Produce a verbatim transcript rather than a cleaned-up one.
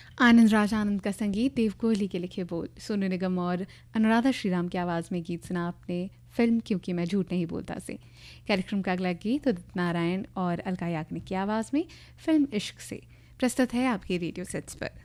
आनंद राज आनंद का संगीत, देव कोहली के लिखे बोल, सोनू निगम और अनुराधा श्रीराम की आवाज़ में गीत सुना आपने फिल्म क्योंकि मैं झूठ नहीं बोलता से। कार्यक्रम का अगला गीत उदित नारायण और अलका याग्निक की आवाज़ में फिल्म इश्क से प्रस्तुत है आपके रेडियो सेट्स पर।